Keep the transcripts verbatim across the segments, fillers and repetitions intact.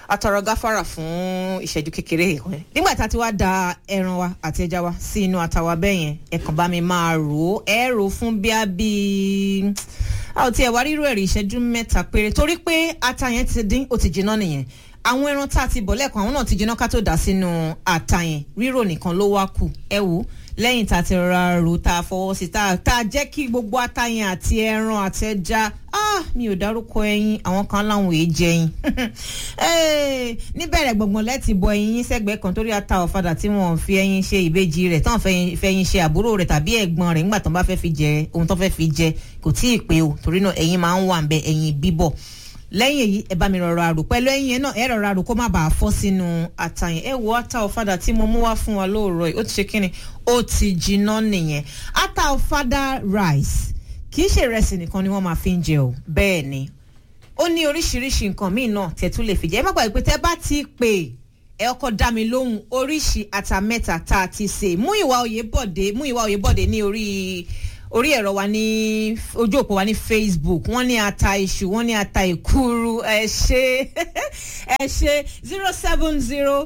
atọrọ gáfárà fún ìṣẹ́jú kékeré yìí nígbà tá a ti wá da ẹran wa àti ẹja wa sí inú ata wa bẹ́ẹ̀ yẹn ẹ kàn bá mi máa rò ó ẹ rò ó fún bíá bíi a ò tiẹ̀ wá rírò ẹ̀rí ìṣẹ́jú mẹ́ta péré torí pé ata yẹn ti dín ó ti jiná nìyẹn àwọn ẹran tá a ti bọ̀ lẹ́ẹ̀kan àwọn náà ti jiná ká tó dà sínú ata yẹn rírò nìkan ló wá kù ẹ wò ó lẹ́yìn tá a ti rọra rò tá a fọwọ́ sí tá a jẹ́ kí gbogbo ata yẹn àti ẹran àti ẹja ah mi ò dárúkọ ẹyin àwọn kan láwọn èé jẹ ẹyin níbẹ̀rẹ̀ gbọ̀ngbọ̀n lẹ́tì bọ ẹyin yín sẹ́gbẹ̀ẹ́ kan torí ata ọ̀fadà tí wọ́n fi ẹyin ṣe ìbejì rẹ̀ tán fẹ́yin ṣe àbúrò rẹ̀ tàbí ẹ̀gbọ́n rẹ̀ nígbà tán bá fẹ́ fi jẹ ohun tó fẹ́ fi jẹ kò tí ì pé o torí náà ẹyin máa ń wà ń bẹ ẹyin bíbọ̀ lẹ́yìn èyí ẹ bá mi rọra rò pẹ̀lú ẹyin yẹn náà ẹ rọra rò kó má bàa fọ́ sínú ata yẹn ẹ wo ata ọ̀fadà tí mo mú wá fún wa lóòrọ̀ yìí ó ti ṣe kíni ó ti jiná nìyẹn ata ọ̀fadà rice kì í ṣe ìrẹsì nìkan ni wọ́n máa fi ń jẹ o bẹ́ẹ̀ ni ó ní oríṣiríṣi nǹkan míì náà tẹ́ tún lè fi jẹ ẹ má gbàgbé pé tẹ́ bá ti pè ẹ ọkọ dá mi lóhùn oríṣi ata mẹ́ta tá a ti sè mú ìwà Oyèbọ̀dé mú ìwà Oyèbọ̀dé ní orí orí ẹ̀rọ wa ní ojú òpó wa ní Facebook wọ́n ní ata iṣu wọ́n ní ata ìkúrú ẹ ṣe ẹ ṣe zero seven zero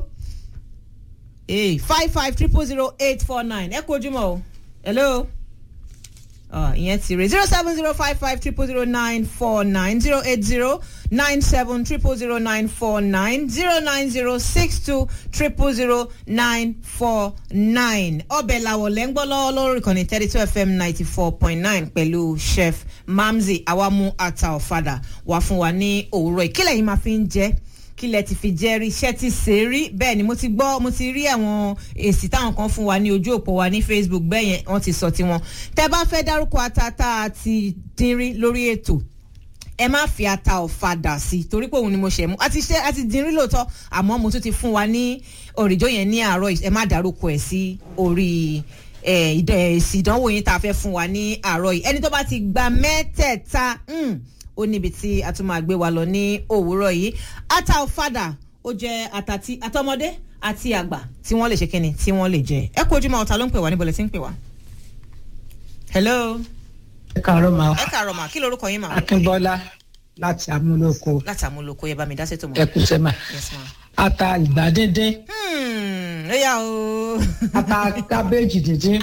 five five triple zero eight four nine ẹ kú ojúmọ́ o hello ìyẹn ti rè zero seven zero five five triple zero nine four nine zero eight zero nine seven triple zero nine four nine zero nine zero six two triple zero nine four nine ọbẹ̀ làwọ̀ lẹ́ngbọ́ lọ́wọ́ lórí ìkànnì thirty two F M ninety four point nine pẹ̀lú chef Mamzi awamu ata ọ̀fadà wà fún wa ní òwúrọ̀ ìkílẹ̀ yìí máa fi ń jẹ́ kílẹ̀ ti fi jẹ́rí iṣẹ́ ti ṣe rí bẹ́ẹ̀ ni mo ti gbọ́ mo ti rí àwọn èsì táwọn kan fún wa ní ojú òpó wa ní Facebook bẹ́ẹ̀ yẹn wọ́n ti sọ tiwọn tẹ́ bá fẹ́ dárúkọ ata tá a ti dín rí lórí ètò ẹ má fi ata ọ̀fadà sí torí pé òun ni mo ṣe mú àti ṣe àti dín rí lóòótọ́ àmọ́ mo tún ti fún wa ní òrìjó yẹn ní àárọ̀ ẹ má dárúkọ ẹ̀ sí orí èsì ìdánwò yín tá a fẹ́ fún wa ní àárọ̀ yìí ẹni tó bá ti gba mẹ́tẹ̀ẹ̀ta ó níbi tí a tún máa gbé wa lọ ní òwúrọ̀ yìí ata ọ̀fadà ó jẹ́ ata tí àtọmọdé àti àgbà tí wọ́n lè ṣe kíni tí wọ́n lè jẹ ẹ kú ojúmọ́ ọ̀tá ló ń pè wá níbo lẹ ti ń pè wá. hello. ẹ káàárọ̀ ma. ẹ káàárọ̀ ma kí lorúkọ yín ma. Akínbọ́lá láti Amúlòkó. láti Amúlòkó yẹ bá mi dá sétò mọ́. ẹ kú sẹ́mà. yes ma. ata ìgbà díndín. ó yá o. ata kábéèjì díndín.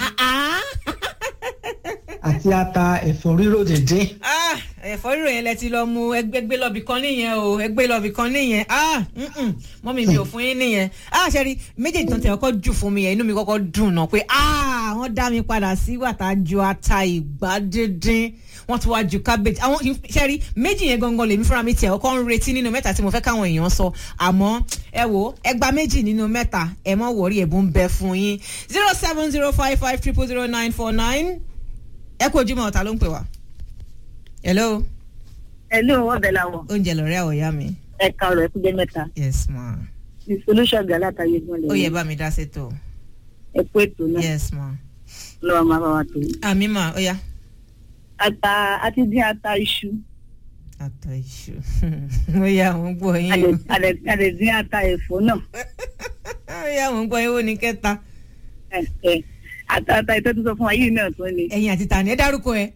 àti ata ẹ̀fọ́ rírò díndín. ẹ̀fọ́ rírò yẹn lẹ ti lọ mu ẹgbẹ́ lọ́bì kan nìyẹn o ẹgbẹ́ lọ́bì kan nìyẹn mọ́mí mi ò fún yín nìyẹn ṣẹ́rí méjèèjì tán tẹ̀ ọkọ̀ jù fún mi yẹn inú mi kọ́kọ́ dùn náà pé wọ́n dá mi padà sí wàtá ju ata ìgbà díndín wọ́n tún wá ju cabbage àwọn ṣẹ́rí méjì yẹn gangan lèmi fúnra mi tiẹ̀ ọkọ̀ ń retí nínú mẹ́ta tí mo fẹ́ káwọn èèyàn sọ àmọ́ ẹ wo ẹgbà méjì nínú mẹ́ta ẹ mọ́ wọ̀rí ẹ̀bùn bẹ fún yín zero seven zero five five triple zero nine four nine ẹ kú ojúmọ́ ọ̀tá ló ń pè wá. hello. hello ọbẹ̀ làwọ̀. oúnjẹ lọ́rẹ́ àwọ̀ ìyá mi. ẹ káàárọ̀ ẹ kú jẹ́ mẹ́ta. yes ma. the solution gala tàyè gan lẹ́yìn. ó yẹ bá mi dá sétò. ẹ kú ètò náà. yes ma. lọ́wọ́ máa bá wa tó. àmì ma ó yá. ata àti dín ata iṣu. ata iṣu ó yá àwọn gbọ́ yín. a lè dín ata ẹ̀fọ́ náà. ó yá àwọn gbọ́ yín ó ní kẹta. ẹ ẹ àtàtà ìtọ́jú sọ fún wa yìí náà tó ni. ẹ̀yin àti tani ẹ dárúkọ ẹ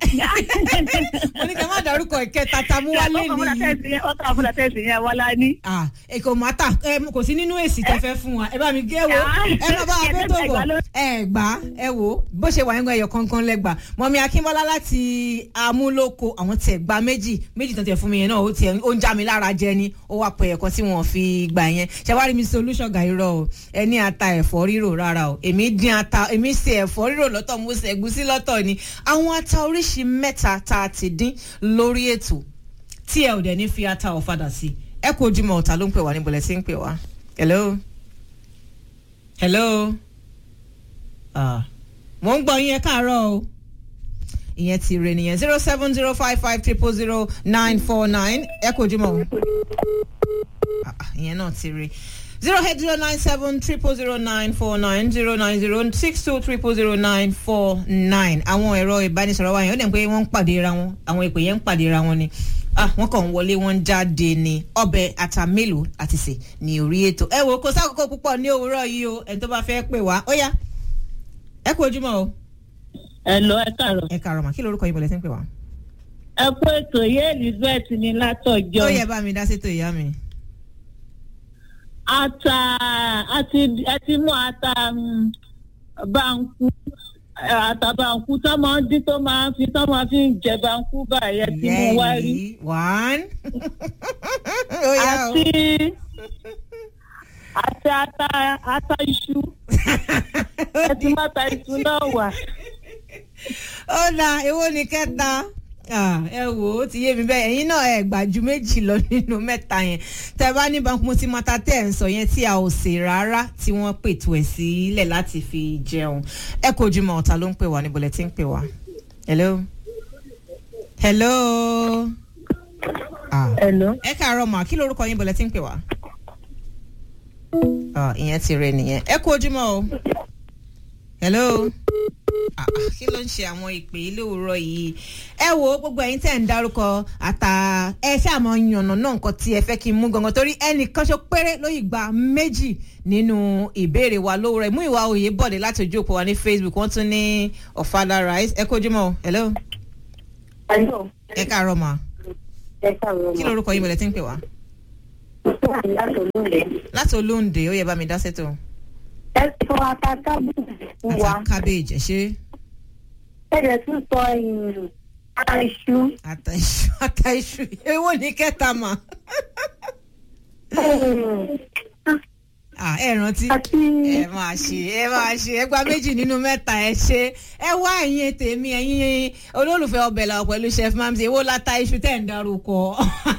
mo ní kí ẹ má dárúkọ ẹ kẹta ta mú wálé ni. ọkọ àbúrò tẹ̀sí yẹn wá lá ní. èkó mọ́tà kò sí nínú èsì tẹ fẹ́ fún wa ẹ bá mi gé wo ẹ má bá wa fẹ́ tó bọ̀ ẹ gbà ẹ wo bó ṣe wà yín gan ẹyọ kankan lẹ́gbà mọ̀mí Akínbọ́lá láti Amúlòkó àwọn tiẹ̀ gba méjì méjì tán tiẹ̀ fún mi yẹn náà ó tiẹ̀ ó ń já mi lára jẹ ni ó wà pẹ̀ ẹ̀kan tí wọ́n fi gbà yẹn ṣẹwárí mi solution gàírọ̀ o ẹ ní ata ẹ̀fọ́ rírò rárá o èmi dín ata èmi ṣe ẹ̀fọ́ rírò lọ́tọ̀ mo ṣe ẹ̀gúsí lọ́tọ̀ ni àwọn ata oríṣi mẹ́ta tá a ti dín lórí ètò tí ẹ ò dẹ̀ ní fi ata ọ̀fadà sí ẹ kú ojúmọ́ ọ̀tá ló ń pè wá níbo lẹ ti ń pè wá. hello hello ah mo ń gbọ́ yín ẹ káàárọ̀ o ìyẹn ti rè nìyẹn zero seven zero five five triple zero nine four nine ẹ kú ojúmọ́ o ìyẹn náà ti rè zero eight zero nine seven triple zero nine four nine zero nine zero six two triple zero nine four nine àwọn ẹ̀rọ ìbánisọ̀rọ̀ wa yẹn ó dẹ̀ pé wọ́n ń pàdé ra wọn àwọn ìpè yẹn ń pàdé ra wọn ni ah wọ́n kàn ń wọlé wọ́n ń jáde ní ọbẹ̀ ata mélòó àti sè ní orí ètò ẹ wo kò sákòókò púpọ̀ ní òwúrọ̀ yìí o ẹni tó bá fẹ́ pè wá ó yá ẹ kú ojúmọ́ o. ẹ lọ ẹ káàárọ̀. ẹ káàárọ̀ mà kí lorúkọ yín bọ̀lẹ̀ sí ń pè wá. ẹ kú ètò yé Elizabeth ní látọ̀jọ́. ó yẹ bá mi dá sétò ìyá mi. ata àti àti mú ata báńkú ata báńkú tó máa ń dín tó máa ń fi tó máa fi ń jẹ báńkú báyìí ẹ ti mú wá rí. one. àti àti ata ata iṣu ẹ ti má ta iṣu náà wà. ó dà èwo ni kẹta ẹ wò ó ti yé mi bẹ́ẹ̀ ẹ̀yin náà ẹ gbà ju méjì lọ nínú mẹ́ta yẹn tẹ́ bá ní banku mo ti mọ ta tẹ́ ẹ̀ ń sọ yẹn tí a ò sè rárá tí wọ́n pètò ẹ̀ sílẹ̀ láti fi jẹun ẹ kò jùmọ̀ ọ̀tá ló ń pè wá níbo lẹ ti ń pè wá. hello. hello. ah. hello. ẹ káàárọ̀ mà kí lorúkọ yín bó lẹ ti ń pè wá. ìyẹn ti rẹ nìyẹn ẹ kò jùmọ̀ o. hello. Ah, kí ló ń ṣe àwọn ìpè ilé òwúrọ̀ yìí ẹ wo gbogbo ẹ̀yin tẹ́ ń dárúkọ àtà ẹ ṣàmọ yànnà náà nǹkan tí ẹ fẹ́ kí n mú gangan torí ẹnìkan ṣo péré ló yìí gba méjì nínú ìbéèrè wa lówùrọ̀ ẹ̀ mú ìwà òye bọ̀dé láti ojú òpó wa ní Facebook wọ́n tún ní ọ̀fadà rice ẹ kójú mọ́ hello. hello. ẹ káàárọ̀ mà. ẹ káàárọ̀ mà. kí lorúkọ yín bọ̀dẹ̀ tí ń pè wá. láti olóńdè. láti olóńdè ó yẹ bá mi dá sẹ́tò. ẹ sọ ata cabbage fún wa. ata cabbage ẹ ṣe. ẹ dẹ̀ tún sọ ata iṣu. ata iṣu ata iṣu èwo ní kẹta mà. ẹ rántí ẹ máa ṣe ẹ máa ṣe ẹ gba méjì nínú mẹ́ta ẹ ṣe ẹ wá ẹ̀yin tèmi ẹ̀yin olólùfẹ́ ọbẹ̀ làwọn pẹ̀lú chef mamsi èwo láta iṣu tẹ̀ ń darúkọ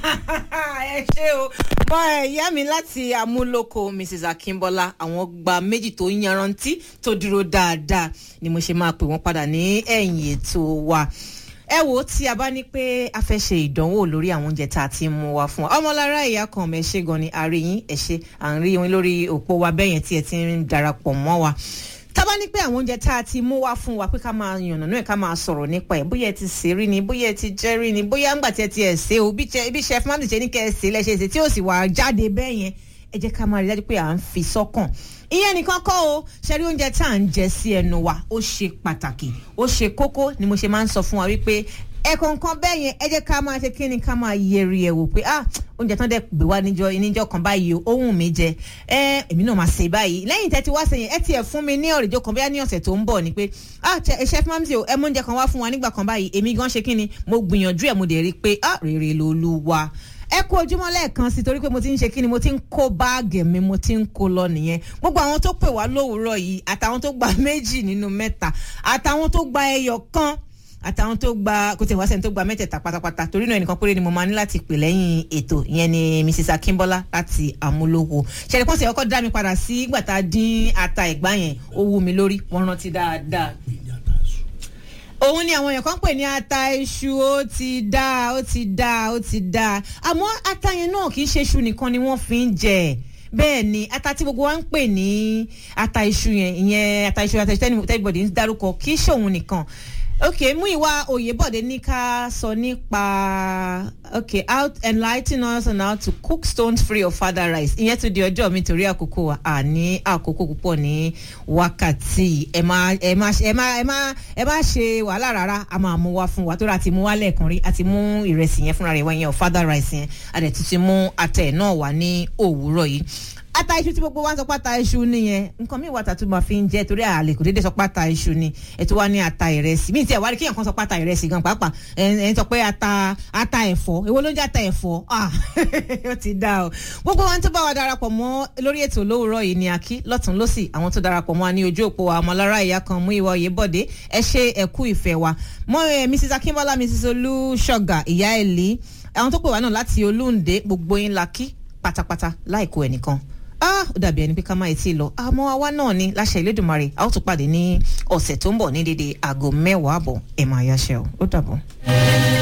ẹ ṣe o mọ ẹ̀yà mi láti amúlòkọ Mrs Akínbọ́lá àwọn gba méjì tó yanrantí tó dúró dáadáa ni mo ṣe máa pè wọ́n padà ní ẹ̀yìn ètò wa ẹ wo tí a bá ní pé a fẹ́ ṣe ìdánwò lórí àwọn oúnjẹ tá a ti mú wa fún wa ọmọlára ìyá kan mẹ́ ṣe gan ni àárín yín ẹ̀ ṣe à ń rí wọn lórí òpó wa bẹ́yẹn tí ẹ ti ń darapọ̀ mọ́ wa tá a bá ní pé àwọn oúnjẹ tá a ti mú wá fún wa pé ká máa yànnà náà ká máa sọ̀rọ̀ nípa ẹ̀ bóyá ẹ ti sè rí ni bóyá ẹ ti jẹ́ rí ni bóyá ńgbà tí ẹ ti ẹ̀ ṣe o bí chef mamdi ṣe ní kẹ́ ẹ ṣe lẹ́ṣẹ̀ ṣe tí ó sì wà jáde bẹ́yẹn ẹ jẹ́ ká máa rí dájú pé à ń fi sọ́kàn ìyẹn nìkan kọ́ o ṣẹ́rí oúnjẹ tá à ń jẹ sí ẹnu wa ó ṣe pàtàkì ó ṣe kókó ni mo ṣe máa ń sọ fún wa wípé ẹ̀kọ̀ọ̀kan bẹ́ẹ̀ yẹn ẹ jẹ́ ká máa ṣe kí ni ká máa yẹri ẹ̀ wò pé ah oúnjẹ tán dẹ̀ gbé wá níjọ́ níjọ́ kan báyìí o ohun mi jẹ ẹ èmi náà máa ṣe báyìí lẹ́yìn tẹ́ ti wá sẹ́yìn ẹ tiẹ̀ fún mi ní ọ̀rẹ́jọ́ kan bóyá ní ọ̀sẹ̀ tó ń bọ̀ ni pé ah chef mamsi o ẹ mú oúnjẹ kan wá fún wa nígbà kan báyìí èmi gan ṣe kí ni mo gbìyànjú ẹ̀ mo dẹ̀ rí i pé ah rere lolúwa ẹ kú ojúmọ́ lẹ́ẹ̀kan sí torí pé mo ti ń ṣe kí ni mo ti ń kó báàgì mi mo ti ń kó lọ nìyẹn gbogbo àwọn tó pè wá lówùúrọ̀ yìí àtàwọn tó gba méjì nínú mẹ́ta àtàwọn tó gba ẹyọ kan àtàwọn tó gba kò tẹ̀ wá sẹ́ni tó gba mẹ́tẹ̀ẹ̀ta pátápátá torí náà ẹnìkan péré ni mo máa ní láti pè lẹ́yìn ètò ìyẹn ni Mrs Akínbọ́lá láti amúlòkọ ṣẹlẹ̀ pọ́n sì ọkọ̀ dá mi padà sí ìgbà tá a dín ata ìgbà yẹn ó wú mi lórí wọ́n rántí dáadáa òun ni àwọn èèyàn kan pè ní ata iṣu ó ti dáa ó ti dáa ó ti dáa àmọ́ ata yẹn náà kì í ṣe iṣu nìkan ni wọ́n fi ń jẹ bẹ́ẹ̀ ni ata tí gbogbo wa ń pè ní ata iṣu yẹn ìyẹn ata iṣu ata iṣu tẹ́lifọ̀dì ń dárúkọ kì í ṣe òun nìkan ok mú ìwà Oyèbọ̀dé ní ká sọ nípa ok how enlighten us on how to cook stones free of father rice ìyẹn tún di ọjọ́ mi torí àkókò wa à ní àkókò púpọ̀ ní wákàtí ẹ má ẹ má ẹ má ẹ má ẹ má ṣe wàhálà rárá a máa mú wá fún wa tó rà ti mú wá lẹ́ẹ̀kan rí àti mú ìrẹsì yẹn fúnra rẹ̀ wá yẹn of father rice yẹn àdẹ̀ tuntun mú àtẹ̀ náà wá ní òwúrọ̀ yìí ata iṣu tí gbogbo wa ń sọ pé ata iṣu nìyẹn nǹkan mi wà tàtú máa fi ń jẹ torí àlè kò déédéé sọ pé ata iṣu ni ètò wa ní ata ìrẹsì mí tí ẹ wá rí kéèyàn kan sọ pé ata ìrẹsì gan pàápàá ẹ ń sọ pé ata ata ẹ̀fọ́ èwo ló ń jẹ́ ata ẹ̀fọ́ ah ó ti dá o gbogbo wa tó bá wa darapọ̀ mọ́ lórí ètò lówùúrọ̀ yìí ni akí lọ́tún lọ́sì àwọn tó darapọ̀ mọ́ wa ní ojú òpó wa ọmọlára ìyá kan mú ìwà Oyèbọ̀dé ẹ ṣe ẹ̀kú ìfẹ́ wa mọ́ ẹ Mrs Akínbọ́lá Mrs Olúṣọ̀gà ìyá ẹ̀lí àwọn tó pè wá náà láti Olúǹde gbogbo yín la kí pátápátá láìkó ẹnìkan ah ó dàbí ẹni pé ká máa etí lọ àmọ́ àwa náà ni láṣẹ Elédùmarè a ó tún pàdé ní ọ̀sẹ̀ tó ń bọ̀ ní dédé aago mẹ́wàá àbọ̀ ẹ̀ máa yáṣẹ́ o ó dàbọ̀.